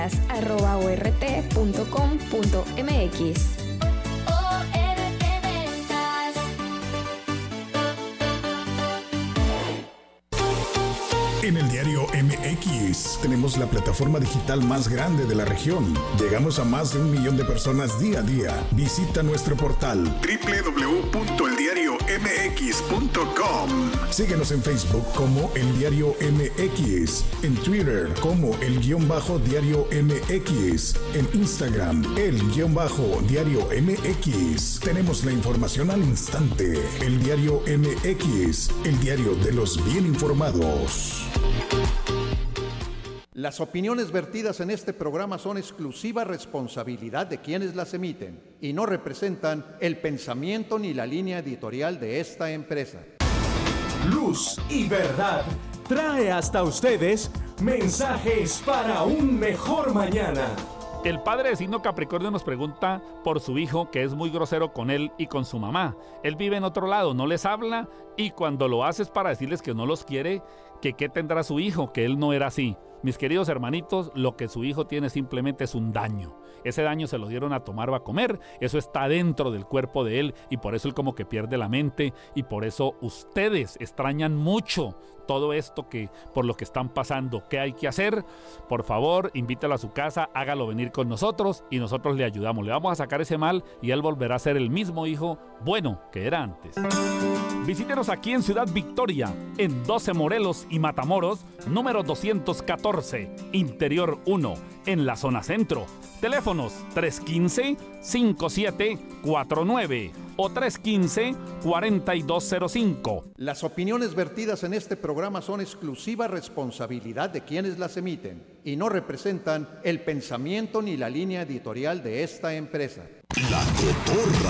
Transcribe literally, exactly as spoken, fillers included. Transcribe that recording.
arroba ort punto com punto mx. En el diario M X tenemos la plataforma digital más grande de la región. Llegamos a más de un millón de personas día a día. Visita nuestro portal doble u doble u doble u punto el diario m x punto com. Síguenos en Facebook como El Diario M X, en Twitter como El Guión Bajo Diario M X, en Instagram El Guión Bajo Diario M X. Tenemos la información al instante. El Diario M X, el diario de los bien informados. Las opiniones vertidas en este programa son exclusiva responsabilidad de quienes las emiten y no representan el pensamiento ni la línea editorial de esta empresa. Luz y Verdad trae hasta ustedes mensajes para un mejor mañana. El padre de signo Capricornio nos pregunta por su hijo, que es muy grosero con él y con su mamá. Él vive en otro lado, no les habla, y cuando lo hace es para decirles que no los quiere, que qué tendrá su hijo, que él no era así. Mis queridos hermanitos, lo que su hijo tiene simplemente es un daño. Ese daño se lo dieron a tomar o a comer, eso está dentro del cuerpo de él y por eso él como que pierde la mente y por eso ustedes extrañan mucho todo esto que por lo que están pasando. ¿Qué hay que hacer? Por favor, invítalo a su casa, hágalo venir con nosotros y nosotros le ayudamos. Le vamos a sacar ese mal y él volverá a ser el mismo hijo bueno que era antes. Visítenos aquí en Ciudad Victoria, en doce Morelos y Matamoros, número doscientos catorce, Interior uno, en la zona centro. Teléfonos tres uno cinco, cinco siete cuatro nueve o tres uno cinco, cuatro dos cero cinco. Las opiniones vertidas en este programa son exclusiva responsabilidad de quienes las emiten y no representan el pensamiento ni la línea editorial de esta empresa. La Cotorra.